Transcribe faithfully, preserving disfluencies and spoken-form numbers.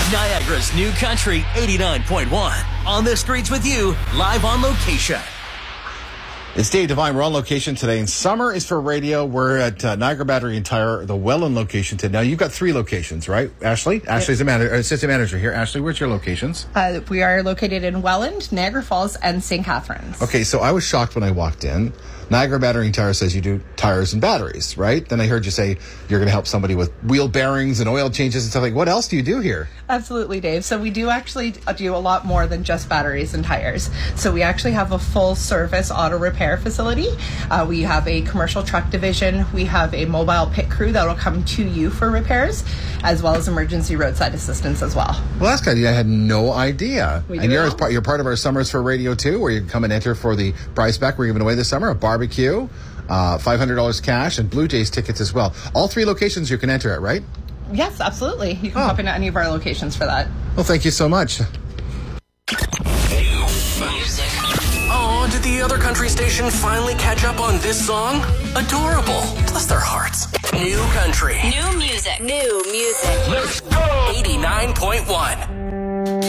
Niagara's New Country eighty-nine point one. On the streets with you, live on location. It's Dave Devine. We're on location today, and summer is for radio. We're at uh, Niagara Battery and Tire, the Welland location today. Now, you've got three locations, right, Ashley? Ashley's the manager, assistant manager here. Ashley, where's your locations? Uh, we are located in Welland, Niagara Falls, and Saint Catharines. Okay, so I was shocked when I walked in. Niagara Battery and Tire says you do tires and batteries, right? Then I heard you say you're going to help somebody with wheel bearings and oil changes and stuff like that. What else do you do here? Absolutely, Dave. So we do actually do a lot more than just batteries and tires. So we actually have a full service auto repair facility. Uh, we have a commercial truck division. We have a mobile pit crew that will come to you for repairs, as well as emergency roadside assistance as well. Well, that's good. I had no idea. We do and you're, well. as part, you're part of our Summers for Radio too, where you can come and enter for the prize pack we're giving away this summer, a barbecue, uh, five hundred dollars cash, and Blue Jays tickets as well. All three locations you can enter at, right? Yes, absolutely. You can Oh. pop into any of our locations for that. Well, thank you so much. New music. Oh, did the other country station finally catch up on this song? Adorable. Bless their hearts. New country. New music. New music. Let's go. eighty-nine point one.